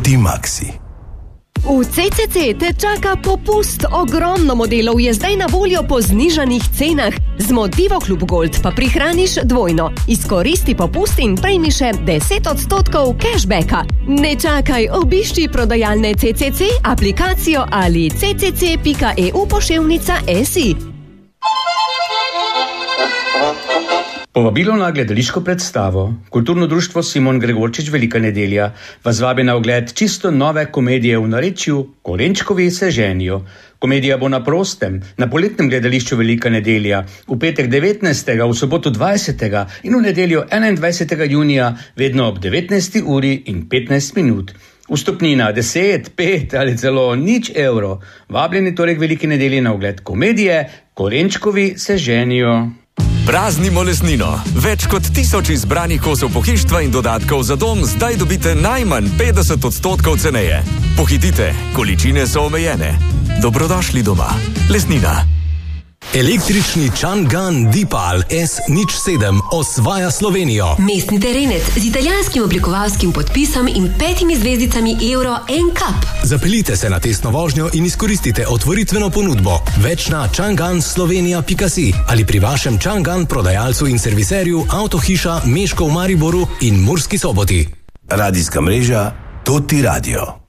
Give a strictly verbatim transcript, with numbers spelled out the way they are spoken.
D-Maxi. V C C C te čaka popust, ogromno modelov je zdaj na voljo po znižanih cenah. Z Motivo Klub Gold pa prihraniš dvojno. Izkoristi popust in prejmi še deset odstotkov cashbacka. Ne čakaj, obišči prodajalne C C C, aplikacijo ali c c c pika e u poševnica si. Povabilo na gledališko predstavo Kulturno društvo Simon Gregorčič Velika nedelja vas vabi na ogled čisto nove komedije v narečju Korenčkovi se ženijo. Komedija bo na prostem, na poletnem gledališču Velika nedelja, v petek devetnajstega, v soboto dvajsetega in v nedeljo enaindvajsetega junija, vedno ob devetnajsti uri in petnajst minut. Vstopnina deset, pet ali celo nič evrov. Vabljeni torej k Veliki nedelji na ogled komedije Korenčkovi se ženijo. Praznimo lesnino. Več kot tisoč izbranih kosov pohištva in dodatkov za dom zdaj dobite najmanj petdeset odstotkov ceneje. Pohitite, količine so omejene. Dobrodošli doma. Lesnina. Električni Chang'an Deepal S nič sedem osvaja Slovenijo. Mestni terenec z italijanskim oblikovalskim podpisom in petimi zvezdicami Euro N C A P. Zapeljite se na testno vožnjo in izkoristite otvoritveno ponudbo. Več na chang'an slovenija pika si ali pri vašem Chang'an prodajalcu in serviserju Avtohiša Meško v Mariboru in Murski Soboti. Radijska mreža Toti Radio.